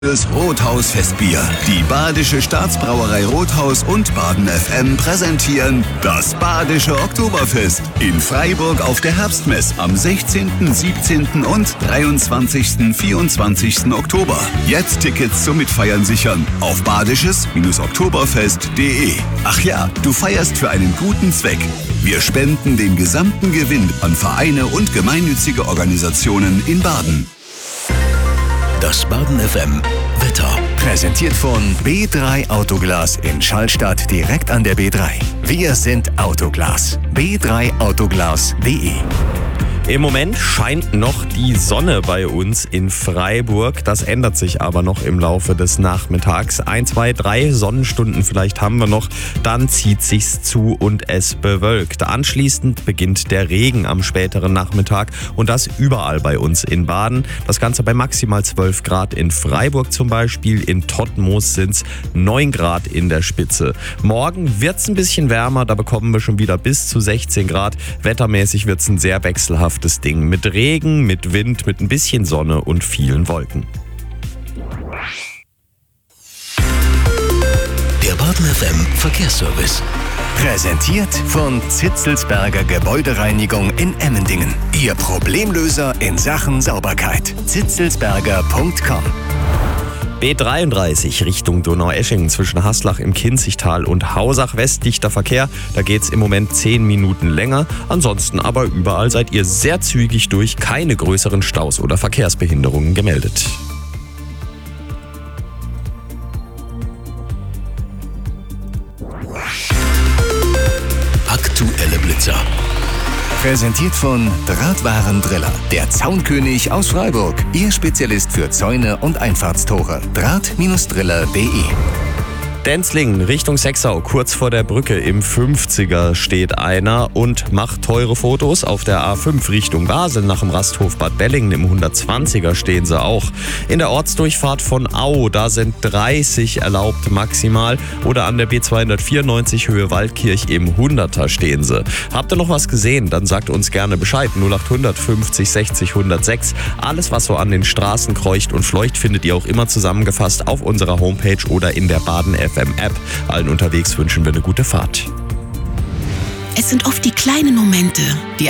Das Rothaus-Festbier. Die Badische Staatsbrauerei Rothaus und Baden FM präsentieren das Badische Oktoberfest in Freiburg auf der Herbstmess am 16., 17. und 23. 24. Oktober. Jetzt Tickets zum Mitfeiern sichern auf badisches-oktoberfest.de. Ach ja, du feierst für einen guten Zweck. Wir spenden den gesamten Gewinn an Vereine und gemeinnützige Organisationen in Baden. Das Baden FM Wetter. Präsentiert von B3 Autoglas in Schallstadt direkt an der B3. Wir sind Autoglas. b3autoglas.de. Im Moment scheint noch die Sonne bei uns in Freiburg. Das ändert sich aber noch im Laufe des Nachmittags. 1, 2, 3 Sonnenstunden vielleicht haben wir noch. Dann zieht sich's zu und es bewölkt. Anschließend beginnt der Regen am späteren Nachmittag und das überall bei uns in Baden. Das Ganze bei maximal 12 Grad in Freiburg zum Beispiel. In Todtmoos sind's 9 Grad in der Spitze. Morgen wird's ein bisschen wärmer. Da bekommen wir schon wieder bis zu 16 Grad. Wettermäßig wird's ein sehr wechselhaftes Ding mit Regen, mit Wind, mit ein bisschen Sonne und vielen Wolken. Der Baden FM Verkehrsservice. Präsentiert von Zitzelsberger Gebäudereinigung in Emmendingen. Ihr Problemlöser in Sachen Sauberkeit. zitzelsberger.com. B33 Richtung Donaueschingen zwischen Haslach im Kinzigtal und Hausach West dichter Verkehr. Da geht's im Moment 10 Minuten länger. Ansonsten aber überall seid ihr sehr zügig durch. Keine größeren Staus oder Verkehrsbehinderungen gemeldet. Aktuelle Blitzer. Präsentiert von Drahtwarendriller, der Zaunkönig aus Freiburg. Ihr Spezialist für Zäune und Einfahrtstore. Draht-driller.de. Denzlingen Richtung Sexau, kurz vor der Brücke im 50er steht einer und macht teure Fotos. Auf der A5 Richtung Basel nach dem Rasthof Bad Bellingen im 120er stehen sie auch. In der Ortsdurchfahrt von Au, da sind 30 erlaubt maximal. Oder an der B294 Höhe Waldkirch im 100er stehen sie. Habt ihr noch was gesehen? Dann sagt uns gerne Bescheid. 0800 50 60 106. Alles, was so an den Straßen kreucht und fleucht, findet ihr auch immer zusammengefasst auf unserer Homepage oder in der Baden FM App. Allen unterwegs wünschen wir eine gute Fahrt. Es sind oft die kleinen Momente, die